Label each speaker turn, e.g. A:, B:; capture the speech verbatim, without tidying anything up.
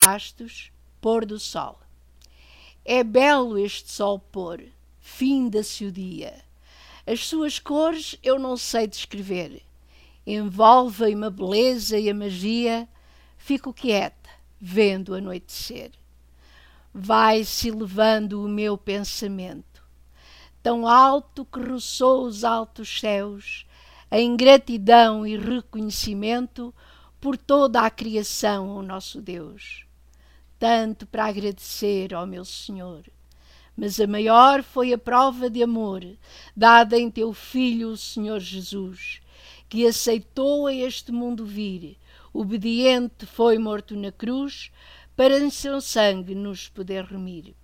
A: bastos, pôr do sol. É belo este sol pôr, finda-se o dia. As suas cores eu não sei descrever. Envolvem-me a beleza e a magia, fico quieta, vendo anoitecer. Vai-se elevando o meu pensamento, tão alto que roçou os altos céus, em gratidão e reconhecimento por toda a criação ao nosso Deus. Tanto para agradecer ao meu Senhor, mas a maior foi a prova de amor dada em teu Filho, o Senhor Jesus, que aceitou a este mundo vir, obediente foi morto na cruz, para em seu sangue nos poder remir.